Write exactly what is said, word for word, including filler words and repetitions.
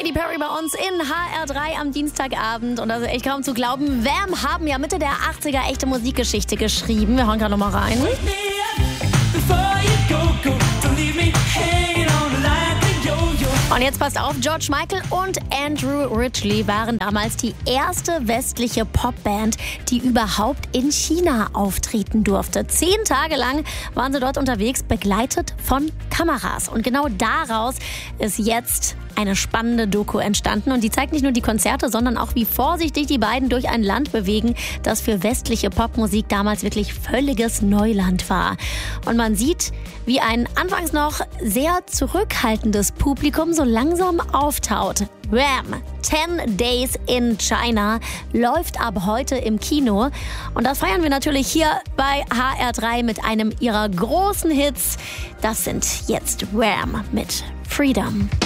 Katy Perry bei uns in H R drei am Dienstagabend. Und das ist echt kaum zu glauben. Wham! Haben ja Mitte der achtziger echte Musikgeschichte geschrieben. Wir hören gerade noch mal rein. Und jetzt passt auf, George Michael und Andrew Ridgeley waren damals die erste westliche Popband, die überhaupt in China auftreten durfte. Zehn Tage lang waren sie dort unterwegs, begleitet von Kameras. Und genau daraus ist jetzt eine spannende Doku entstanden. Und die zeigt nicht nur die Konzerte, sondern auch, wie vorsichtig die beiden durch ein Land bewegen, das für westliche Popmusik damals wirklich völliges Neuland war. Und man sieht, wie ein anfangs noch sehr zurückhaltendes Publikum so langsam auftaut. Wham! Ten Days in China läuft ab heute im Kino. Und das feiern wir natürlich hier bei H R drei mit einem ihrer großen Hits. Das sind jetzt Wham! Mit Freedom.